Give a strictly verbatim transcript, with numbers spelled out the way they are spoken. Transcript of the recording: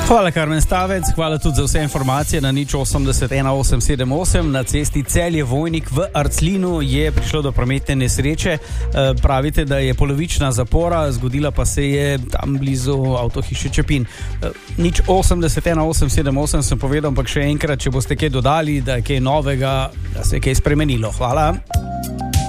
Hvala, Karmen Stavec, hvala tudi za vse informacije na nič osemdeset ena osem sedem osem. Na cesti Celje-Vojnik v Arclinu je prišlo do prometne nesreče. E, pravite, da je polovična zapora, zgodila pa se je tam blizu avtohiše Čepin. E, nič osemdeset ena osem sedem osem sem povedal, ampak še enkrat, če boste kaj dodali, da je kaj novega, da se je kaj spremenilo. Hvala.